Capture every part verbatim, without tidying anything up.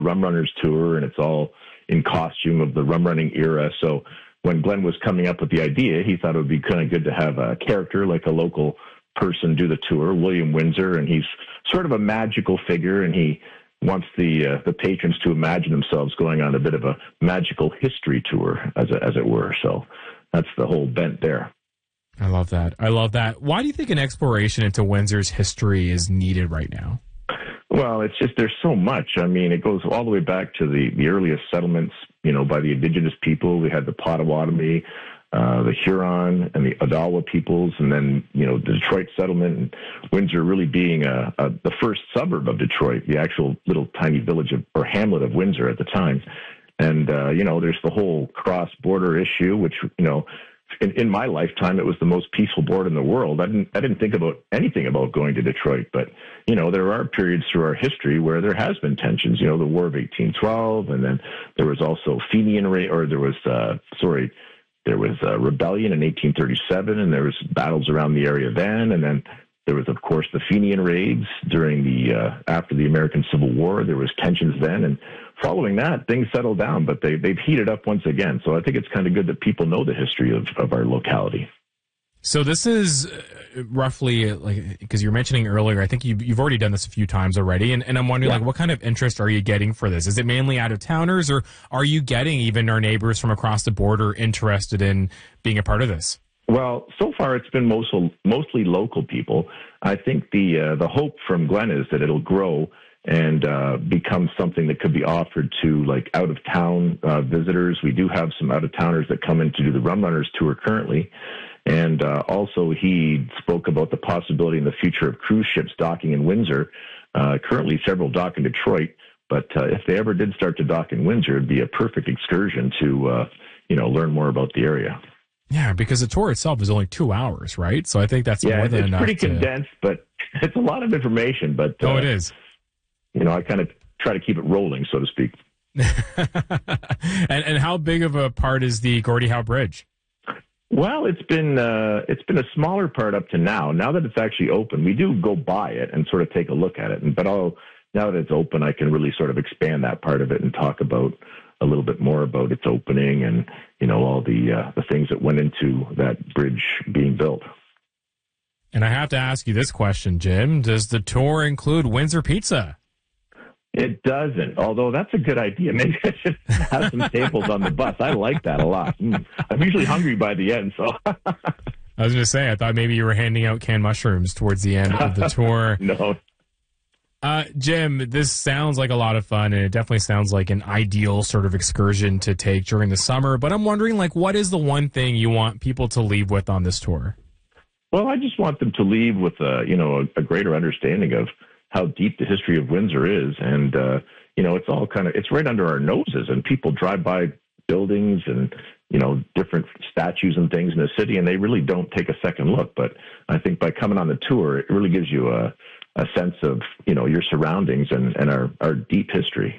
Rum Runners tour, and it's all in costume of the rum running era. So when Glenn was coming up with the idea, he thought it would be kind of good to have a character like a local person do the tour, William Windsor, and he's sort of a magical figure, and he wants the uh, the patrons to imagine themselves going on a bit of a magical history tour, as a, as it were. So that's the whole bent there. I love that. I love that. Why do you think an exploration into Windsor's history is needed right now? Well, it's just there's so much. I mean, it goes all the way back to the, the earliest settlements, you know, by the indigenous people. We had the Potawatomi, uh, the Huron, and the Odawa peoples, and then, you know, the Detroit settlement, and Windsor really being a, a, the first suburb of Detroit, the actual little tiny village of, or hamlet of Windsor at the time. And, uh, you know, there's the whole cross-border issue, which, you know, In, in my lifetime, it was the most peaceful board in the world. I didn't, I didn't think about anything about going to Detroit, but, you know, there are periods through our history where there has been tensions, you know, the War of eighteen twelve, and then there was also Fenian, or there was, uh, sorry, there was a rebellion in eighteen thirty-seven, and there was battles around the area then, and then there was, of course, the Fenian raids during the, uh, after the American Civil War. There was tensions then, and following that, things settled down, but they, they've heated up once again. So I think it's kind of good that people know the history of, of our locality. So this is roughly, like, because you were mentioning earlier, I think you've, you've already done this a few times already, and, and I'm wondering, yeah. like, what kind of interest are you getting for this? Is it mainly out-of-towners, or are you getting even our neighbors from across the border interested in being a part of this? Well, so far it's been mostly, mostly local people. I think the uh, the hope from Glenn is that it'll grow and uh, become something that could be offered to, like, out-of-town uh, visitors. We do have some out-of-towners that come in to do the Rum Runners tour currently. And uh, also he spoke about the possibility in the future of cruise ships docking in Windsor. Uh, currently several dock in Detroit, but uh, if they ever did start to dock in Windsor, it'd be a perfect excursion to, uh, you know, learn more about the area. Yeah, because the tour itself is only two hours, right? So I think that's yeah, more than enough. Yeah, it's pretty to... condensed, but it's a lot of information. But uh, oh, it is. You know, I kind of try to keep it rolling, so to speak. and and how big of a part is the Gordie Howe Bridge? Well, it's been uh, it's been a smaller part up to now. Now that it's actually open, we do go by it and sort of take a look at it. And but I'll, now that it's open, I can really sort of expand that part of it and talk about a little bit more about its opening and, you know, all the uh, the things that went into that bridge being built. And I have to ask you this question, Jim: does the tour include Windsor pizza? It doesn't, although that's a good idea. Maybe I should have some tables on the bus. I like that a lot. Mm. I'm usually hungry by the end, so. I was going to say, I thought maybe you were handing out canned mushrooms towards the end of the tour. No. Uh, Jim, this sounds like a lot of fun, and it definitely sounds like an ideal sort of excursion to take during the summer. But I'm wondering, like, what is the one thing you want people to leave with on this tour? Well, I just want them to leave with, a, you know, a, a greater understanding of how deep the history of Windsor is. And, uh, you know, it's all kind of, it's right under our noses, and people drive by buildings and, you know, different statues and things in the city, and they really don't take a second look. But I think by coming on the tour, it really gives you a, a sense of, you know, your surroundings and, and our, our deep history.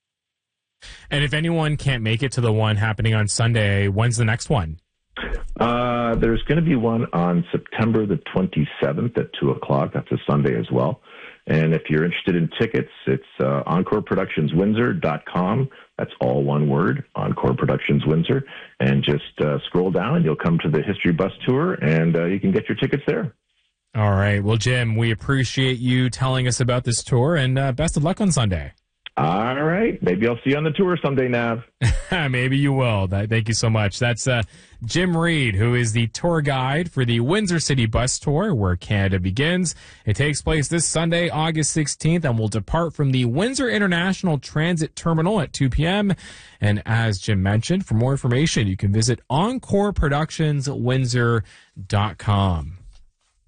And if anyone can't make it to the one happening on Sunday, when's the next one? Uh, there's going to be one on September the twenty-seventh at two o'clock. That's a Sunday as well. And if you're interested in tickets, it's uh, encore productions windsor dot com. That's all one word, Encore Productions Windsor. And just uh, scroll down and you'll come to the History Bus Tour, and uh, you can get your tickets there. All right. Well, Jim, we appreciate you telling us about this tour, and uh, best of luck on Sunday. All right. Maybe I'll see you on the tour someday, Nav. Maybe you will. Thank you so much. That's uh, Jim Reed, who is the tour guide for the Windsor City Bus Tour, where Canada begins. It takes place this Sunday, August sixteenth, and will depart from the Windsor International Transit Terminal at two p.m. And as Jim mentioned, for more information, you can visit encore productions windsor dot com.